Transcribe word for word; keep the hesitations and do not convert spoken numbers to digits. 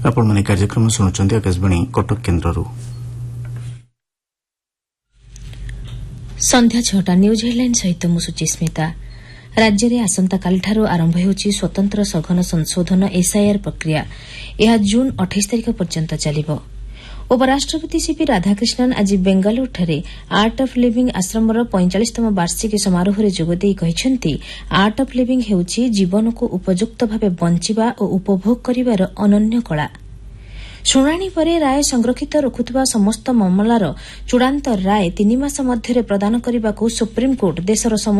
ଆପଣମାନେ କାର୍ଯ୍ୟକ୍ରମ ଶୁଣୁଛନ୍ତି ଆକାଶବାଣୀ କଟକ କେନ୍ଦ୍ରରୁ। ସନ୍ଧ୍ୟା ଛଅଟା ନ୍ୟୁଜ୍ ହେଡଲାଇନ୍ ସହିତ ମୁଁ ସୁଚିସ୍ମିତା। ରାଜ୍ୟରେ ଆସନ୍ତାକାଲିଠାରୁ ଆରମ୍ଭ ହେଉଛି ସ୍ୱତନ୍ତ୍ର ସଘନ ସଂଶୋଧନ ଏସ୍ଆଇଆର୍ ପ୍ରକ୍ରିୟା। ଏହା ଜୁନ୍ ଅଠେଇଶ ତାରିଖ ପର୍ଯ୍ୟନ୍ତ ଚାଲିବ। ଉପରାଷ୍ଟ୍ରପତି ସିପି ରାଧାକ୍ରିଷ୍ଣନ୍ ଆଜି ବେଙ୍ଗାଲୁରୁଠାରେ ଆର୍ଟ ଅଫ୍ ଲିଭିଂ ଆଶ୍ରମର ପଇଁଚାଳିଶତମ ବାର୍ଷିକୀ ସମାରୋହରେ ଯୋଗଦେଇ କହିଛନ୍ତି, ଆର୍ଟ ଅଫ୍ ଲିଭିଂ ହେଉଛି ଜୀବନକୁ ଉପଯୁକ୍ତ ଭାବେ ବଞ୍ଚିବା ଓ ଉପଭୋଗ କରିବାର ଅନନ୍ୟ କଳା। ଶୁଣାଣି ପରେ ରାୟ ସଂରକ୍ଷିତ ରଖୁଥିବା ସମସ୍ତ ମାମଲାର ଚୂଡ଼ାନ୍ତ ରାୟ ତିନି ମାସ ମଧ୍ୟରେ ପ୍ରଦାନ କରିବାକୁ ସୁପ୍ରିମ୍କୋର୍ଟ ଦେଶର